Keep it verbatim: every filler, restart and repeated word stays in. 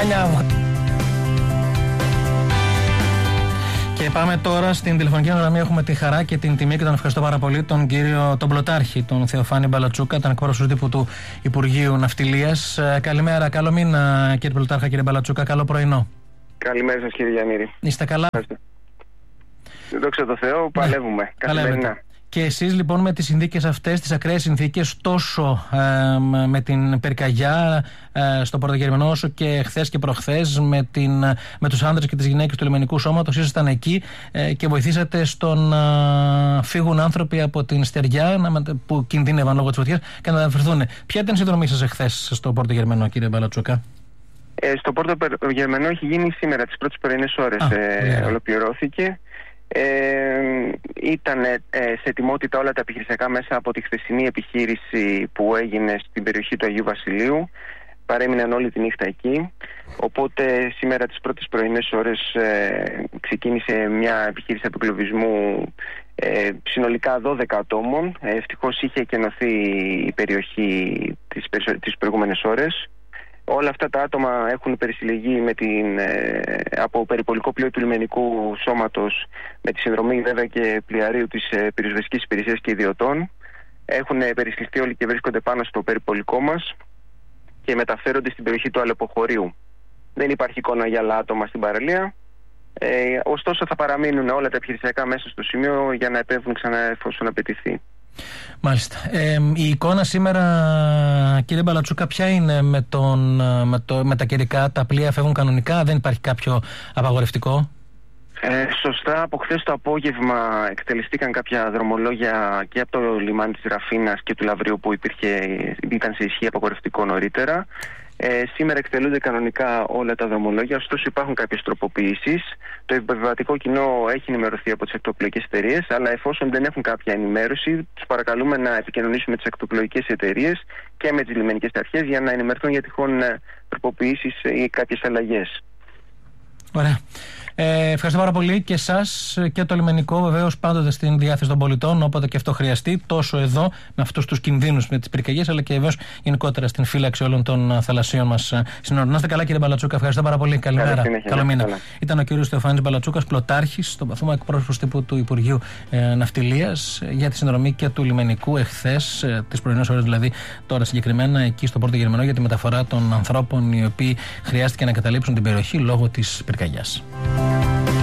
Άνια. Και πάμε τώρα στην τηλεφωνική γραμμή. Έχουμε τη χαρά και την τιμή και τον ευχαριστώ πάρα πολύ τον κύριο τον Πλωτάρχη, τον Θεοφάνη Μπαλατσούκα, τον εκπρόσωπο τύπου του Υπουργείου Ναυτιλίας. Καλημέρα, καλό μήνα κύριε Πλωτάρχα, κύριε Μπαλατσούκα, καλό πρωινό. Καλημέρα σας κύριε Γιαννήρη. Είστε καλά? Δόξα τω Θεώ, παλεύουμε καθημερινά. Και εσείς λοιπόν με τις συνθήκες αυτές, τις ακραίες συνθήκες, τόσο ε, με την πυρκαγιά ε, στο Πρωτογερμανό, όσο και χθες και προχθές με, την, με τους άντρες και τις γυναίκες του λιμενικού σώματος, ήσασταν εκεί ε, και βοηθήσατε στο να φύγουν άνθρωποι από την στεριά να, που κινδύνευαν λόγω της φωτιάς και να μεταφερθούν. Ποια ήταν η συνδρομή σας εχθές στο Πρωτογερμανό, κύριε Μπαλατσούκα? Ε, στο Πρωτογερμανό έχει γίνει σήμερα, τις πρώτες πρωινές ώρες Α, ε, ολοκληρώθηκε. Ε, ήταν ε, σε ετοιμότητα όλα τα επιχειρησιακά μέσα από τη χθεσινή επιχείρηση που έγινε στην περιοχή του Αγίου Βασιλείου. Παρέμειναν όλη τη νύχτα εκεί. Οπότε σήμερα τις πρώτες πρωινές ώρες ε, ξεκίνησε μια επιχείρηση απεγκλωβισμού ε, συνολικά δώδεκα ατόμων. Ε, ευτυχώς είχε εκενωθεί η περιοχή τις, τις προηγούμενες ώρες. Όλα αυτά τα άτομα έχουν περισυλλεγεί με την, ε, από περιπολικό πλοίο του λιμενικού σώματος με τη συνδρομή βέβαια και πλοιαρίου της ε, πυροσβεστικής υπηρεσίας και ιδιωτών. Έχουν ε, περισυλληφθεί όλοι και βρίσκονται πάνω στο περιπολικό μας και μεταφέρονται στην περιοχή του Αλεποχωρίου. Δεν υπάρχει εικόνα για άλλα άτομα στην παραλία. Ε, ωστόσο θα παραμείνουν όλα τα επιχειρησιακά μέσα στο σημείο για να επέμβουν ξανά εφόσον απαιτηθεί. Μάλιστα. Ε, η εικόνα σήμερα, κύριε Μπαλατσούκα, ποια είναι με, τον, με, το, με τα καιρικά? Τα πλοία φεύγουν κανονικά, δεν υπάρχει κάποιο απαγορευτικό? Ε, σωστά, από χθες το απόγευμα εκτελεστήκαν κάποια δρομολόγια και από το λιμάνι της Ραφίνας και του Λαβρίου που υπήρχε, ήταν σε ισχύ απαγορευτικό νωρίτερα. Ε, σήμερα εκτελούνται κανονικά όλα τα δρομολόγια, ωστόσο υπάρχουν κάποιες τροποποιήσεις. Το επιβατικό κοινό έχει ενημερωθεί από τις ακτοπλοϊκές εταιρείες, αλλά εφόσον δεν έχουν κάποια ενημέρωση, τους παρακαλούμε να επικοινωνήσουν με τις ακτοπλοϊκές εταιρείες και με τις λιμενικές αρχές για να ενημερωθούν για τυχόν τροποποιήσεις ή κάποιες αλλαγές. Ωραία. Ε, ευχαριστώ πάρα πολύ και εσάς και το λιμενικό, βεβαίως πάντοτε στην διάθεση των πολιτών, όποτε και αυτό χρειαστεί, τόσο εδώ με αυτούς τους κινδύνους με τις πυρκαγιές, αλλά και βεβαίως γενικότερα στην φύλαξη όλων των θαλασσίων μας συνόρων. Να είστε καλά, κύριε Μπαλατσούκα, ευχαριστώ πάρα πολύ. Καλημέρα. Καλό μήνα. Καλά. Ήταν ο κύριος Θεοφάνης Μπαλατσούκας, Πλωτάρχης, στον Παθούμα εκπρόσωπος τύπου του Υπουργείου ε, Ναυτιλίας, για τη συνδρομή και του λιμενικού εχθές, ε, τις πρωινές ώρες δηλαδή, τώρα συγκεκριμένα εκεί στο Πρωτογερμανό, για τη μεταφορά των ανθρώπων οι οποίοι χρειάστηκε να καταλήψουν την περιοχή λόγω της πυρκαγιάς.